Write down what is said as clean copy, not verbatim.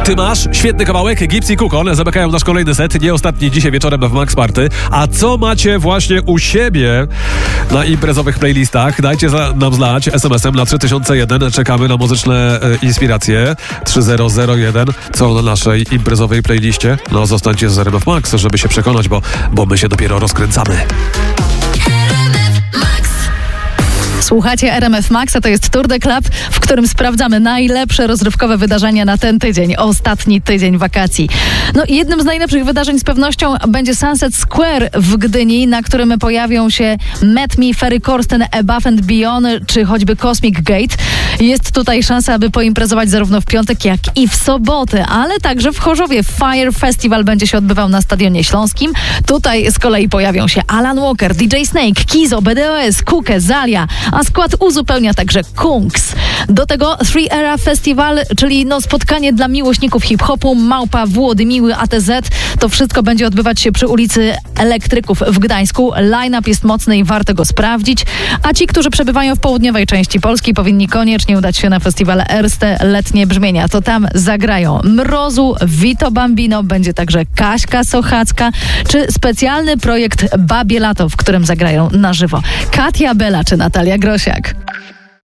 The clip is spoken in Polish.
Ty masz świetny kawałek, Gibbs i Kukon zamykają nasz kolejny set, nie ostatni dzisiaj wieczorem w Max Party. A co macie właśnie u siebie na imprezowych playlistach? Dajcie nam znać SMS-em na 3001. Czekamy na muzyczne inspiracje. 3001. Co na naszej imprezowej playliście? No zostańcie z RMF Max, żeby się przekonać, bo my się dopiero rozkręcamy. Słuchacie RMF Max, a to jest Tour de Club, w którym sprawdzamy najlepsze rozrywkowe wydarzenia na ten tydzień, ostatni tydzień wakacji. No i jednym z najlepszych wydarzeń z pewnością będzie Sunset Square w Gdyni, na którym pojawią się Met Me, Ferry Corsten, Above and Beyond, czy choćby Cosmic Gate. Jest tutaj szansa, aby poimprezować zarówno w piątek, jak i w sobotę, ale także w Chorzowie. Fire Festival będzie się odbywał na Stadionie Śląskim. Tutaj z kolei pojawią się Alan Walker, DJ Snake, Kizo, BDOS, Kuke, Zalia, a skład uzupełnia także Kungs. Do tego Three Era Festival, czyli spotkanie dla miłośników hip-hopu, Małpa, Włodymiły, ATZ. To wszystko będzie odbywać się przy ulicy Elektryków w Gdańsku. Line-up jest mocny i warto go sprawdzić. A ci, którzy przebywają w południowej części Polski, powinni koniecznie udać się na festiwal Erste Letnie Brzmienia. To tam zagrają Mrozu, Vito Bambino, będzie także Kaśka Sochacka, czy specjalny projekt Babie Lato, w którym zagrają na żywo Katia Bela czy Natalia Grosiak.